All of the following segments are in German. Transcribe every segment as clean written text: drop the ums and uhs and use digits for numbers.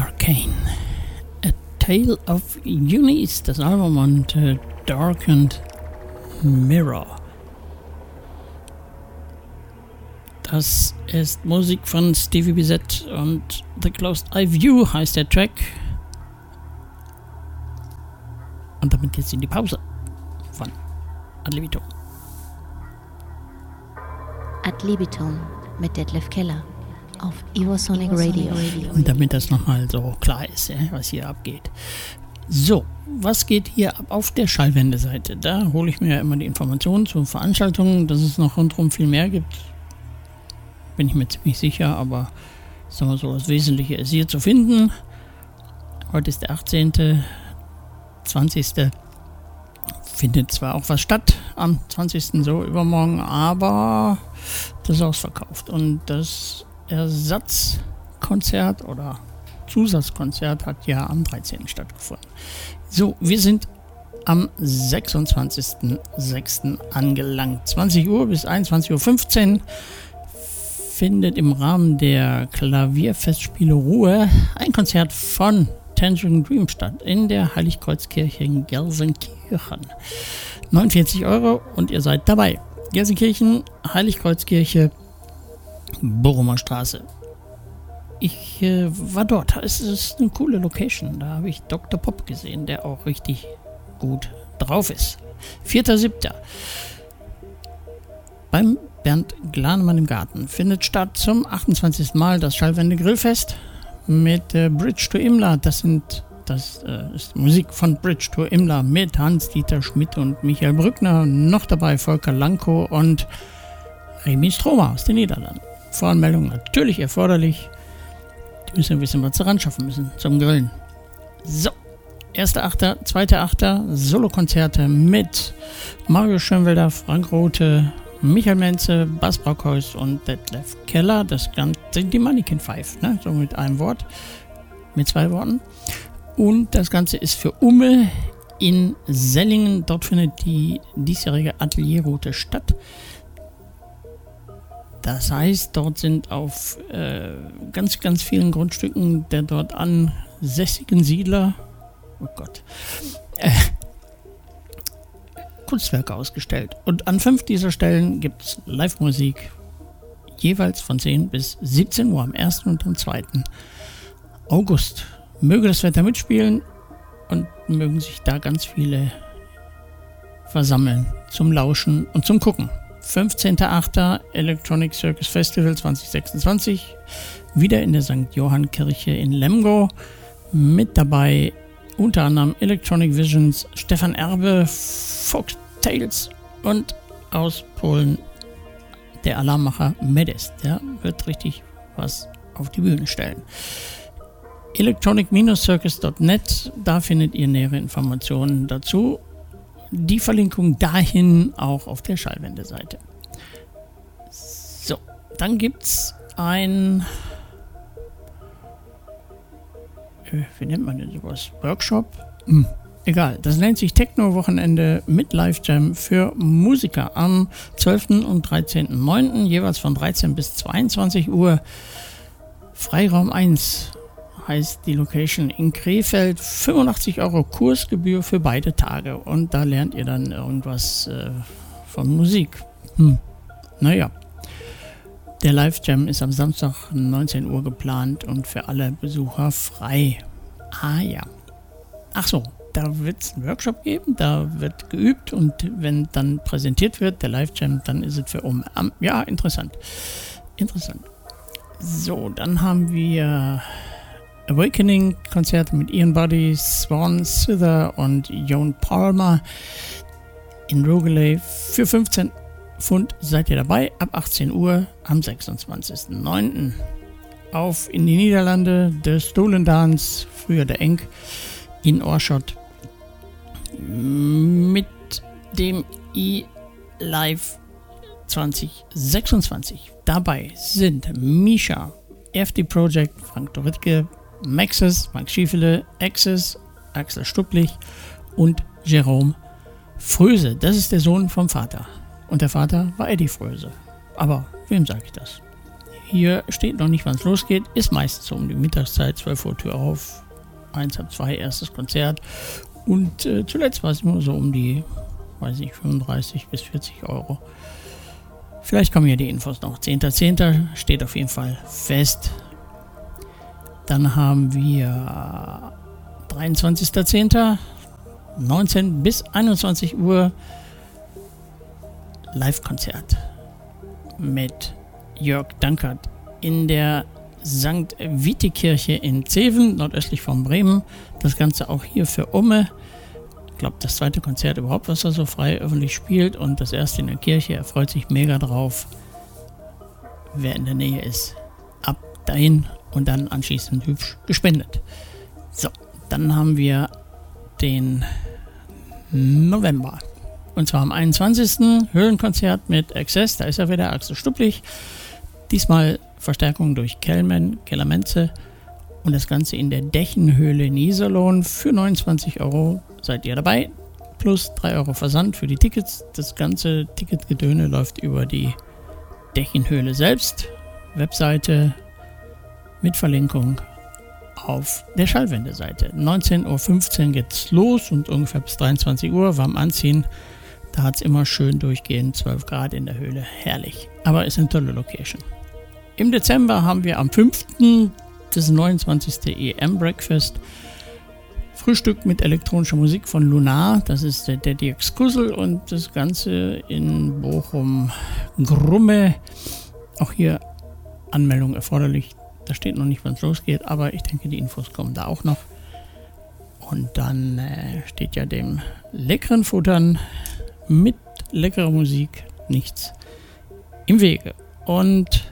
Arcane. A Tale of Eunice, das Album, und Darkened Mirror. Das ist Musik von Stevie Bissett und The Closed Eye View heißt der Track. Und damit geht's in die Pause von Ad Libitum. Ad Libitum mit Detlef Keller auf Evosonic Radio. Und damit das nochmal so klar ist, was hier abgeht. So, was geht hier ab auf der Schallwendeseite? Da hole ich mir ja immer die Informationen zu Veranstaltungen, dass es noch rundherum viel mehr gibt. Bin ich mir ziemlich sicher, aber sagen wir so, das Wesentliche ist hier zu finden. Heute ist der 18., 20. Findet zwar auch was statt, am 20. so übermorgen, aber das ist ausverkauft. Und das Ersatzkonzert oder Zusatzkonzert hat ja am 13. stattgefunden. So, wir sind am 26.06. angelangt. 20 Uhr bis 21.15 Uhr findet im Rahmen der Klavierfestspiele Ruhe ein Konzert von Tangerine Dream statt in der Heiligkreuzkirche in Gelsenkirchen. 49 € und ihr seid dabei. Gelsenkirchen, Heiligkreuzkirche, Bochumer Straße. Ich war dort. Es ist eine coole Location. Da habe ich Dr. Pop gesehen, der auch richtig gut drauf ist. 4.7. beim Bernd Glanemann im Garten findet statt zum 28. Mal das Schallwende Grillfest mit Bridge to Imla. Das ist Musik von Bridge to Imla mit Hans-Dieter Schmidt und Michael Brückner. Noch dabei Volker Lanko und Remy Stroma aus den Niederlanden. Voranmeldung natürlich erforderlich. Die müssen wissen, was sie ran schaffen müssen zum Grillen. So, 1.8., 2.8. Solokonzerte mit Mario Schönwelder, Frank Rothe, Michael Menze, Bas Brockhaus und Detlef Keller. Das sind die Mannequin 5, ne? So mit einem Wort, mit 2 Worten. Und das Ganze ist für Umme in Sellingen. Dort findet die diesjährige Atelierroute statt. Das heißt, dort sind auf ganz, ganz vielen Grundstücken der dort ansässigen Siedler, oh Gott, Kunstwerke ausgestellt. Und an 5 dieser Stellen gibt es Live-Musik, jeweils von 10 bis 17 Uhr am 1. und am 2. August. Möge das Wetter mitspielen und mögen sich da ganz viele versammeln zum Lauschen und zum Gucken. 15.8. Electronic Circus Festival 2026, wieder in der St. Johann Kirche in Lemgo. Mit dabei unter anderem Electronic Visions, Stefan Erbe, Fox Tales und aus Polen der Alarmmacher Medest. Der wird richtig was auf die Bühne stellen. electronic-circus.net, da findet ihr nähere Informationen dazu. Die Verlinkung dahin auch auf der Schallwendeseite. So, dann gibt's ein wie nennt man denn sowas? Workshop? Egal, das nennt sich Techno-Wochenende mit Live-Jam für Musiker am 12. und 13.09. jeweils von 13 bis 22 Uhr. Freiraum 1 heißt die Location in Krefeld. 85 € Kursgebühr für beide Tage. Und da lernt ihr dann irgendwas von Musik. Naja. Der Live-Jam ist am Samstag 19 Uhr geplant und für alle Besucher frei. Ah ja. Ach so, da wird es einen Workshop geben, da wird geübt und wenn dann präsentiert wird, der Live-Jam, dann ist es für ja, interessant. Interessant. So, dann haben wir Awakening-Konzerte mit Ian Buddy, Swan Sither und Jon Palmer in Rogaley. Für 15 Pfund seid ihr dabei, ab 18 Uhr am 26.09. Auf in die Niederlande, der Stolen Dance, früher der Enk, in Oorschot mit dem E-Live 2026. Dabei sind Misha, FD Project, Frank Doritke, Maxis, Marc Schiefele, Axis, Axel Stupplich und Jerome Fröse. Das ist der Sohn vom Vater. Und der Vater war Eddie Fröse. Aber wem sage ich das? Hier steht noch nicht, wann es losgeht. Ist meistens so um die Mittagszeit, 12 Uhr Tür auf, 1 ab 2 erstes Konzert. Und zuletzt war es immer so um die, 35 bis 40 Euro. Vielleicht kommen hier die Infos noch. 10.10. steht auf jeden Fall fest. Dann haben wir 23.10. 19 bis 21 Uhr Live-Konzert mit Jörg Dankert in der St. Viti-Kirche in Zeven, nordöstlich von Bremen. Das Ganze auch hier für Umme. Ich glaube, das zweite Konzert überhaupt, was er so frei öffentlich spielt, und das erste in der Kirche. Er freut sich mega drauf. Wer in der Nähe ist, ab dahin und dann anschließend hübsch gespendet. So, dann haben wir den November. Und zwar am 21. Höhlenkonzert mit Access. Da ist er wieder, Axel Stupplich. Diesmal Verstärkung durch Kellermenze. Und das Ganze in der Dächenhöhle in Iserlohn für 29 Euro. Seid ihr dabei? Plus 3 Euro Versand für die Tickets. Das ganze Ticketgedöne läuft über die Dächenhöhle selbst. Webseite mit Verlinkung auf der Schallwende-Seite. 19.15 Uhr geht's los und ungefähr bis 23 Uhr warm anziehen. Da hat es immer schön durchgehend 12 Grad in der Höhle. Herrlich. Aber ist eine tolle Location. Im Dezember haben wir am 5. das 29. EM Breakfast. Frühstück mit elektronischer Musik von Lunar. Das ist der Dirk Skussel und das Ganze in Bochum-Grumme. Auch hier Anmeldung erforderlich. Da steht noch nicht, wann es losgeht, aber ich denke, die Infos kommen da auch noch. Und dann steht ja dem leckeren Futtern mit leckerer Musik nichts im Wege. Und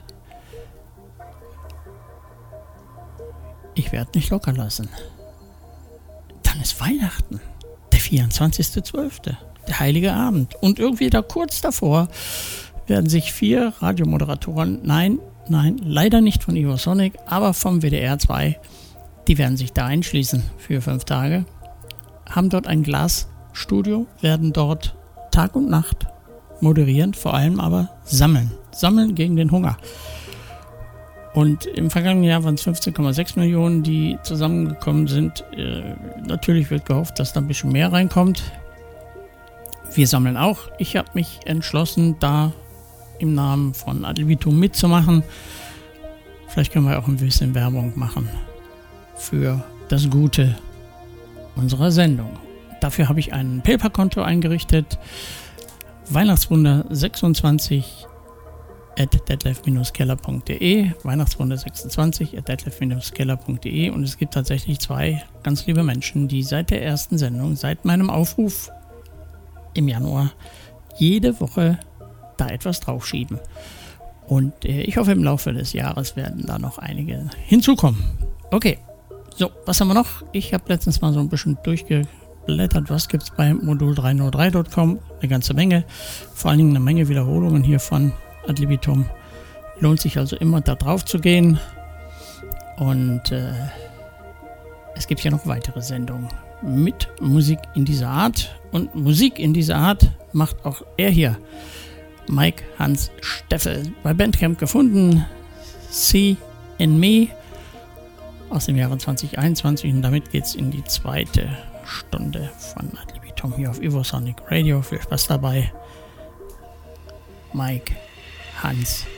ich werde nicht locker lassen. Dann ist Weihnachten, der 24.12., der heilige Abend. Und irgendwie da kurz davor werden sich 4 Radiomoderatoren, nein, leider nicht von Ivosonic, aber vom WDR 2, die werden sich da einschließen für 5 Tage, haben dort ein Glasstudio, werden dort Tag und Nacht moderieren, vor allem aber sammeln gegen den Hunger. Und im vergangenen Jahr waren es 15,6 Millionen, die zusammengekommen sind. Natürlich wird gehofft, dass da ein bisschen mehr reinkommt. Wir sammeln auch. Ich habe mich entschlossen, da im Namen von Adlibitum mitzumachen. Vielleicht können wir auch ein bisschen Werbung machen für das Gute unserer Sendung. Dafür habe ich ein PayPal-Konto eingerichtet. Weihnachtswunder 26 @detlef-keller.de, Weihnachtswunder 26 @detlef-keller.de, und es gibt tatsächlich 2 ganz liebe Menschen, die seit der ersten Sendung, seit meinem Aufruf im Januar, jede Woche da etwas draufschieben. Und ich hoffe, im Laufe des Jahres werden da noch einige hinzukommen. Okay, so, was haben wir noch? Ich habe letztens mal so ein bisschen durchgeblättert, was gibt es bei modul303.com, eine ganze Menge, vor allen Dingen eine Menge Wiederholungen hier von Ad libitum. Lohnt sich also immer da drauf zu gehen. Und es gibt ja noch weitere Sendungen mit Musik in dieser Art. Und Musik in dieser Art macht auch er hier, Mike Hans Steffel, bei Bandcamp gefunden. See in Me aus dem Jahre 2021. Und damit geht es in die 2. Stunde von Ad libitum hier auf Ivosonic Radio. Viel Spaß dabei. Mike Hans